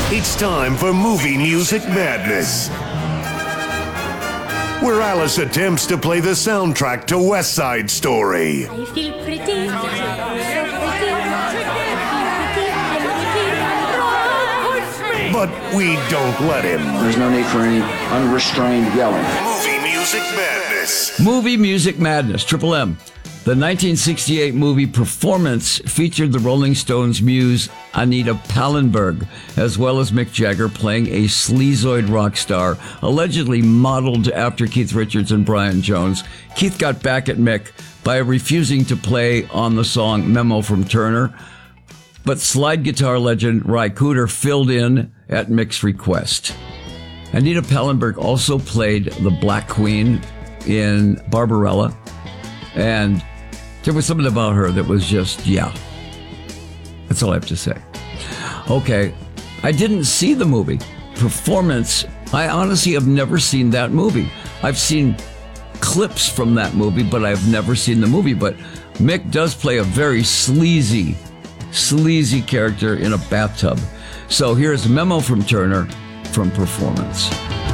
It's time for Movie Music Madness, where Alice attempts to play the soundtrack to West Side Story. I feel pretty. But we don't let him. There's no need for any unrestrained yelling. Movie Music Madness. Movie Music Madness, Triple M. The 1968 movie Performance featured the Rolling Stones muse Anita Pallenberg, as well as Mick Jagger playing a sleazoid rock star, allegedly modeled after Keith Richards and Brian Jones. Keith got back at Mick by refusing to play on the song Memo from Turner, but slide guitar legend Ry Cooder filled in at Mick's request. Anita Pallenberg also played the Black Queen in Barbarella, and there was something about her that was just, yeah. That's all I have to say. Okay, I didn't see the movie. Performance, I honestly have never seen that movie. I've seen clips from that movie, but I've never seen the movie. But Mick does play a very sleazy character in a bathtub. So here's a Memo from Turner from Performance.